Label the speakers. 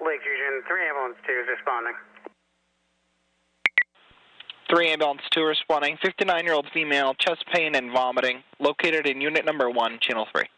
Speaker 1: Lake Region, 3 Ambulance 2 is responding.
Speaker 2: 3 Ambulance 2 responding. 59-year-old female, chest pain and vomiting, located in Unit Number 1, Channel 3.